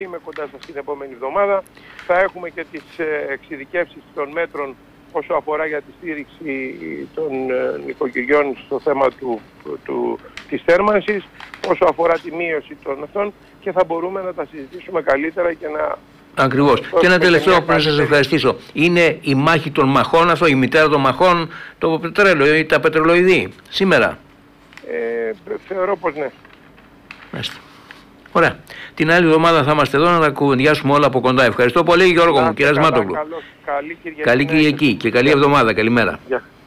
είμαι κοντά σας την επόμενη εβδομάδα. Θα έχουμε και τις εξειδικεύσεις των μέτρων όσο αφορά για τη στήριξη των νοικοκυριών στο θέμα της θέρμανσης, όσο αφορά τη μείωση των αυτών, και θα μπορούμε να τα συζητήσουμε καλύτερα και να... Ακριβώς. Και ένα τελευταίο που να σας ευχαριστήσω. Είναι η μάχη των μαχών αυτό, η μητέρα των μαχών, το πετρέλαιο ή τα πετρελοειδή σήμερα? Θεωρώ πως ναι. Μάλιστα. Ωραία. Την άλλη εβδομάδα θα είμαστε εδώ να τα κουβεντιάσουμε όλα από κοντά. Ευχαριστώ πολύ, Γιώργο μου, κύριε Ασμάτογλου. Καλή Κυριακή και καλή εβδομάδα. Καλημέρα.